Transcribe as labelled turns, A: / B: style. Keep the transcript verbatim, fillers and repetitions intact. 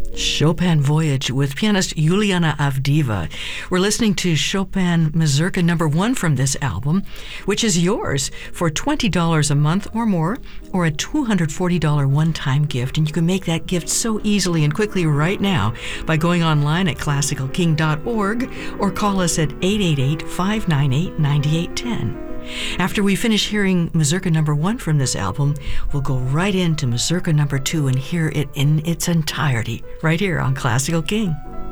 A: Chopin Voyage with pianist Juliana Avdiva. We're listening to Chopin Mazurka number one from this album, which is yours for twenty dollars a month or more, or a two hundred forty dollars one-time gift. And you can make that gift so easily and quickly right now by going online at classical king dot org or call us at eight eight eight, five nine eight, nine eight one zero. After we finish hearing Mazurka number one from this album, we'll go right into Mazurka number two and hear it in its entirety right here on Classical King.